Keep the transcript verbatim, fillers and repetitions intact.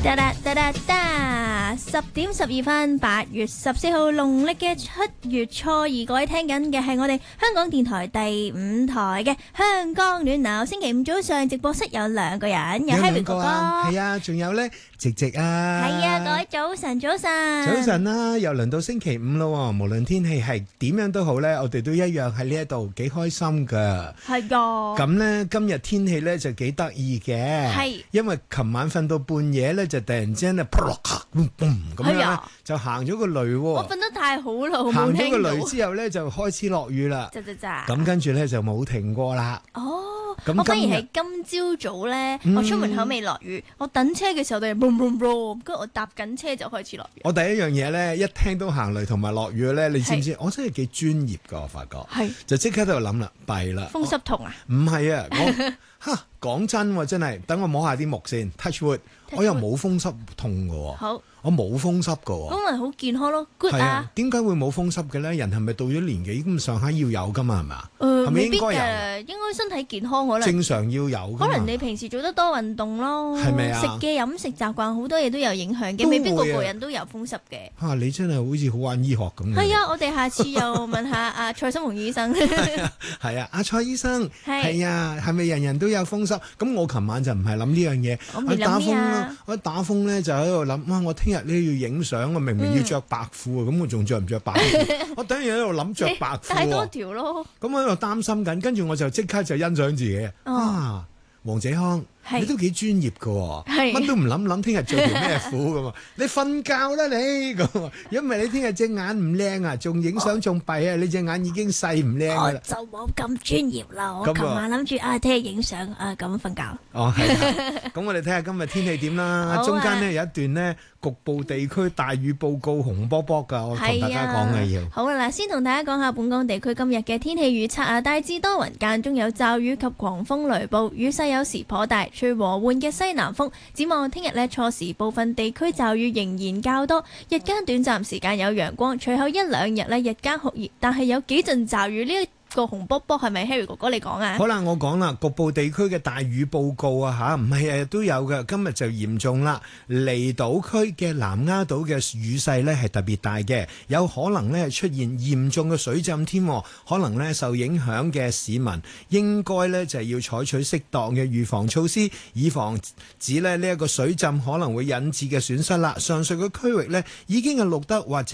噠噠噠噠噠，十點十二分，八月十四號，農曆嘅七月初二，各位聽緊嘅係我哋香港電台第五台嘅香江暖流。星期五早上直播室有兩個人，有 Harry 哥哥， 係啊，仲有咧直直啊， 係啊，各位早晨，早晨， 早晨啦，又輪到星期五咯。無論天氣係點樣都好咧，我哋都一樣喺呢一度幾開心噶。 係噶。 咁咧今日天氣咧就幾得意嘅，係因為琴晚瞓到半夜咧。就突然之間咧，噗咁樣咧，就行咗個雷。 我瞓得太好啦， 行咗個雷之後咧，就開始落雨啦。 咋咋咋。 咁跟住咧就冇停過啦。 哦，我反而係今朝早咧，我出門口未落雨，我等車嘅時候就 boom boom boom，跟住我搭緊車就開始落雨。 我第一樣嘢咧，一聽到行雷同埋落雨咧，你知唔知？我真係幾專業噶，我發覺。係。就即刻喺度諗啦，弊啦。 風濕痛啊？ 唔係啊，我吓講真喎，真係，等我摸下啲木先 ，touch wood。我又冇風濕痛㗎喎，好，我冇風濕㗎喎， 咁咪好健康咯 ，good 啊！ 點解會冇風濕嘅咧？人係咪到咗年紀咁上下要有㗎嘛？係嘛？ 誒， 係咪應該有？ 未必嘅，應該身體健康可能正常要有。 可能你平時做得多運動咯， 係咪啊？ 食嘅飲食習慣好多嘢都有影響嘅，未必個個人都有風濕嘅。 嚇！你真係好似好玩醫學咁。 係啊，我哋下次又問下阿蔡心紅醫生。 係啊，阿蔡醫生。係啊，係咪人人都有風濕？咁我琴晚就唔係諗呢樣嘢，我打風啦。我打風咧就喺度諗，哇！我聽日咧要影相，我明明要着白褲啊，咁、嗯、我仲着唔着白褲？我等於喺度諗着白褲喎。帶多條咯。咁我喺度擔心緊，跟住我就即刻就欣賞自己、哦、啊！黃姐康，你都幾專業㗎，乜都唔諗諗，聽日着條咩褲㗎嘛？你瞓覺啦你咁，如果唔係你聽日隻眼唔靚啊，仲影相仲弊啊！你隻眼已經細唔靚㗎啦。 我就冇咁專業啦，我琴晚諗住啊，聽日影相啊，咁瞓覺。 哦，係。咁我哋睇下今日天氣點啦。啊、中間呢有一段呢局部地區大雨報告紅卜卜㗎，我同大家講嘅要。 好啦，先同大家講下本港地區今日嘅天氣預測啊，大致多雲間中有驟雨及狂風雷暴，雨勢有時頗大，吹和緩嘅西南風。展望聽日呢，初時部分地區驟雨仍然較多，日間短暫時間有陽光，隨後一兩日呢，日間酷熱，但係有幾陣驟雨呢。個紅卜卜係咪 Harry 哥哥你講啊？ 好啦，我講啦，局部地區嘅大雨報告啊吓，唔係日日都有嘅，今日就嚴重啦。離島區嘅南丫島嘅雨勢呢係特別大嘅，有可能呢出現嚴重嘅水浸添。可能呢受影響嘅市民應該呢就係要採取適當嘅預防措施，以防止呢呢一個水浸可能會引致嘅損失啦。上述嘅區域呢已經係錄得或者